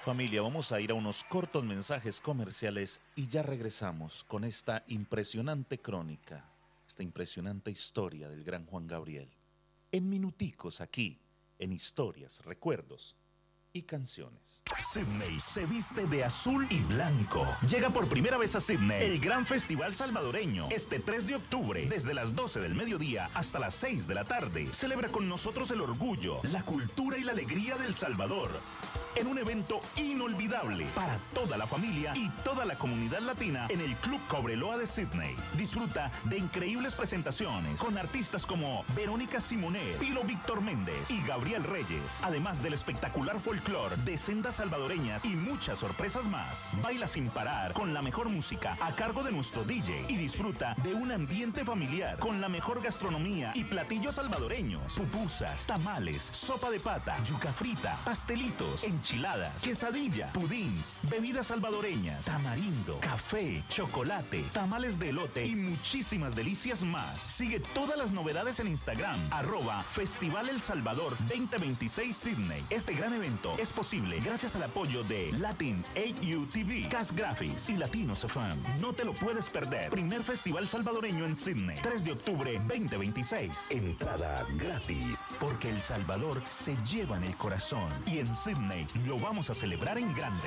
Familia, vamos a ir a unos cortos mensajes comerciales y ya regresamos con esta impresionante crónica, esta impresionante historia del gran Juan Gabriel. En minuticos aquí, en Historias, Recuerdos y Canciones. Sydney se viste de azul y blanco. Llega por primera vez a Sydney el Gran Festival Salvadoreño. Este 3 de octubre, desde las 12 del mediodía hasta las 6 de la tarde. Celebra con nosotros el orgullo, la cultura y la alegría del Salvador. En un evento inolvidable para toda la familia y toda la comunidad latina en el Club Cobreloa de Sydney. Disfruta de increíbles presentaciones con artistas como Verónica Simonet, Pilo Víctor Méndez y Gabriel Reyes. Además del espectacular folclore de sendas salvadoreñas y muchas sorpresas más. Baila sin parar con la mejor música a cargo de nuestro DJ y disfruta de un ambiente familiar con la mejor gastronomía y platillos salvadoreños. Pupusas, tamales, sopa de pata, yuca frita, pastelitos, enchiladas, quesadilla, pudins, bebidas salvadoreñas, tamarindo, café, chocolate, tamales de elote y muchísimas delicias más. Sigue todas las novedades en Instagram, @Festival El Salvador 2026 Sydney. Este gran evento es posible gracias al apoyo de Latin AUTV, Cas Graphics y Latinos FM. No te lo puedes perder. Primer Festival Salvadoreño en Sydney, 3 de octubre 2026. Entrada gratis. Porque El Salvador se lleva en el corazón y en Sydney lo vamos a celebrar en grande.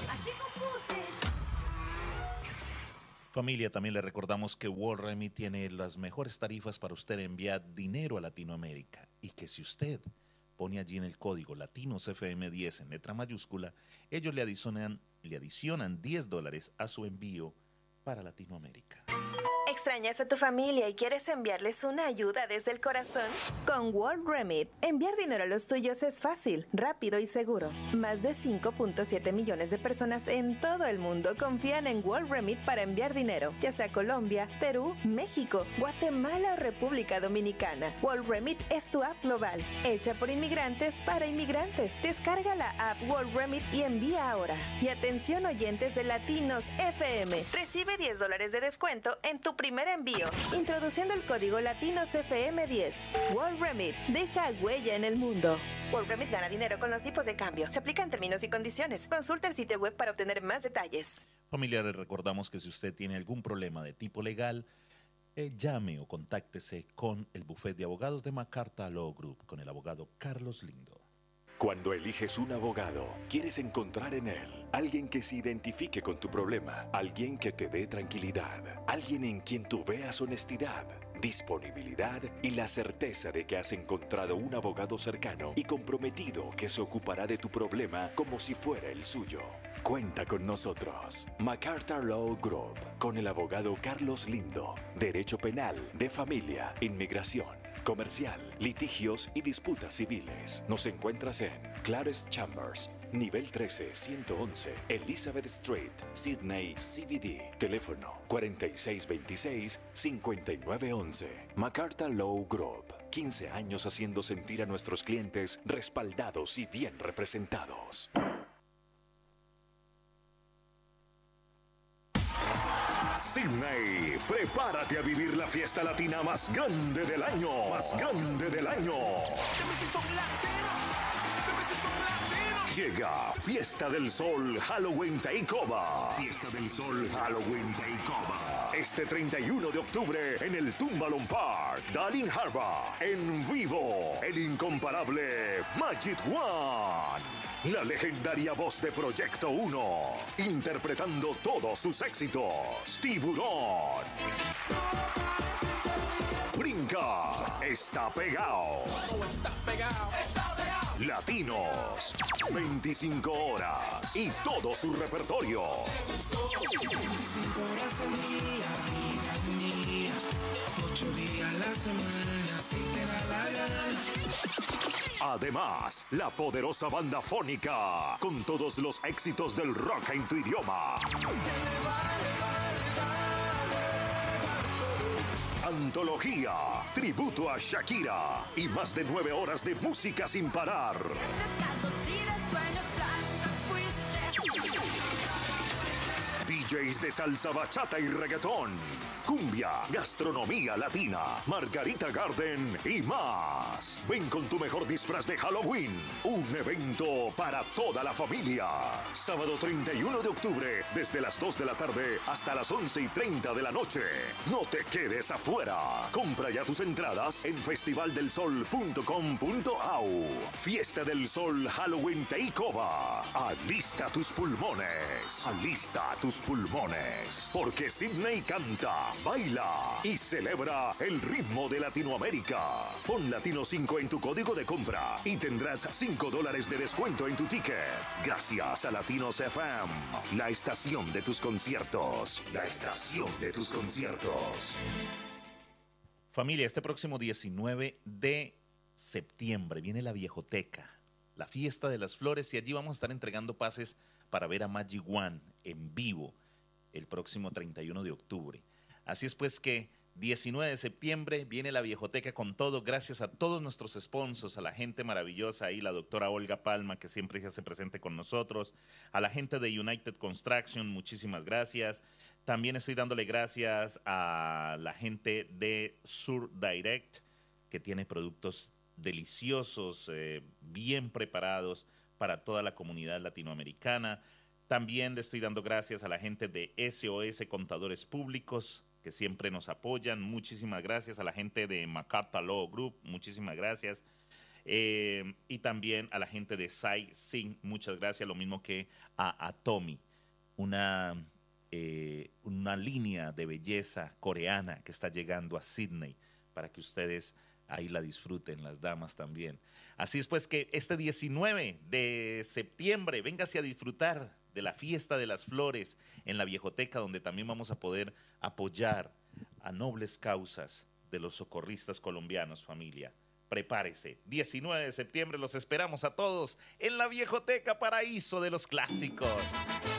Familia, también le recordamos que World Remit tiene las mejores tarifas para usted enviar dinero a Latinoamérica y que si usted pone allí en el código LatinosFM10 en letra mayúscula, ellos le adicionan $10 a su envío para Latinoamérica. ¿Extrañas a tu familia y quieres enviarles una ayuda desde el corazón? Con World Remit, enviar dinero a los tuyos es fácil, rápido y seguro. Más de 5.7 millones de personas en todo el mundo confían en World Remit para enviar dinero, ya sea a Colombia, Perú, México, Guatemala o República Dominicana. World Remit es tu app global, hecha por inmigrantes para inmigrantes. Descarga la app World Remit y envía ahora. Y atención oyentes de Latinos FM, recibe $10 de descuento en tu primer envío, introduciendo el código LatinosFM10. World Remit, deja huella en el mundo. World Remit gana dinero con los tipos de cambio. Se aplican términos y condiciones. Consulta el sitio web para obtener más detalles. Familiares, recordamos que si usted tiene algún problema de tipo legal, llame o contáctese con el bufete de abogados de MacArthur Law Group, con el abogado Carlos Lindo. Cuando eliges un abogado, quieres encontrar en él alguien que se identifique con tu problema, alguien que te dé tranquilidad, alguien en quien tú veas honestidad, disponibilidad y la certeza de que has encontrado un abogado cercano y comprometido que se ocupará de tu problema como si fuera el suyo. Cuenta con nosotros, MacArthur Law Group, con el abogado Carlos Lindo, Derecho Penal, de Familia, Inmigración, Comercial, Litigios y Disputas Civiles. Nos encuentras en Clares Chambers, nivel 13, 111, Elizabeth Street, Sydney, CBD. Teléfono 4626-5911. MacArthur Law Group. 15 años haciendo sentir a nuestros clientes respaldados y bien representados. Sydney, prepárate a vivir la fiesta latina más grande del año. Más grande del año. Llega Fiesta del Sol Halloween Takeover. Fiesta del Sol Halloween Takeover. Este 31 de octubre en el Tumbalong Park, Darling Harbour. En vivo, el incomparable Majid One. La legendaria voz de Proyecto 1, interpretando todos sus éxitos. Tiburón. Brinca. Está pegado. Está pegado. Está pegado. Latinos. 25 horas. Y todo su repertorio. 25 horas al día, vida mía. 8 días a la semana, si te da la gana. Además, la poderosa banda fónica, con todos los éxitos del rock en tu idioma. Antología, tributo a Shakira y más de 9 horas de música sin parar. DJs de salsa, bachata y reggaetón, cumbia, gastronomía latina, Margarita Garden y más. Ven con tu mejor disfraz de Halloween. Un evento para toda la familia. Sábado 31 de octubre, desde las 2 de la tarde hasta las 11:30 de la noche. No te quedes afuera. Compra ya tus entradas en festivaldelsol.com.au. Fiesta del Sol Halloween Takeover. Alista tus pulmones. Alista tus pulmones. Porque Sydney canta, baila y celebra el ritmo de Latinoamérica. Pon Latino 5 en tu código de compra y tendrás $5 de descuento en tu ticket. Gracias a Latinos FM, la estación de tus conciertos. La estación de tus conciertos. Familia, este próximo 19 de septiembre viene la Viejoteca, la fiesta de las flores, y allí vamos a estar entregando pases para ver a Magic One en vivo el próximo 31 de octubre. Así es pues que 19 de septiembre viene la Viejoteca con todo, gracias a todos nuestros sponsors, a la gente maravillosa ahí, la doctora Olga Palma, que siempre se hace presente con nosotros, a la gente de United Construction, muchísimas gracias. También estoy dándole gracias a la gente de Sur Direct, que tiene productos deliciosos, bien preparados para toda la comunidad latinoamericana. También le estoy dando gracias a la gente de SOS Contadores Públicos, que siempre nos apoyan. Muchísimas gracias a la gente de MacArthur Law Group, muchísimas gracias. Y también a la gente de Sai Sing, muchas gracias, lo mismo que a Atomi, una línea de belleza coreana que está llegando a Sydney para que ustedes ahí la disfruten, las damas también. Así es pues que este 19 de septiembre, véngase a disfrutar de la fiesta de las flores en la Viejoteca, donde también vamos a poder apoyar a nobles causas de los socorristas colombianos, familia. Prepárese, 19 de septiembre los esperamos a todos en la Viejoteca, paraíso de los clásicos.